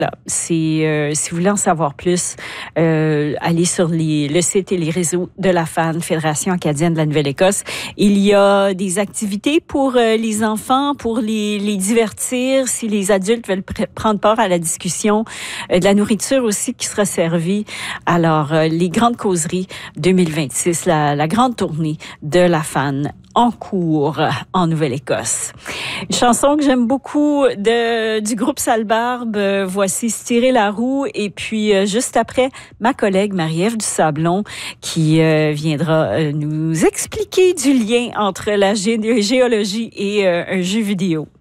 Là, si vous voulez en savoir plus, allez sur le site et les réseaux de la FAN, Fédération acadienne de la Nouvelle-Écosse. Il y a des activités pour les enfants, pour les divertir. Si les adultes veulent prendre part à la discussion, de la nourriture aussi qui sera servie. Alors, les grandes causeries 2026, la grande tournée de la FAN en cours en Nouvelle-Écosse. Une chanson que j'aime beaucoup du groupe Salbarbe. Voici Se tirer la roue. Et puis, juste après, ma collègue Marie-Ève Dusablon qui viendra nous expliquer du lien entre la géologie et un jeu vidéo.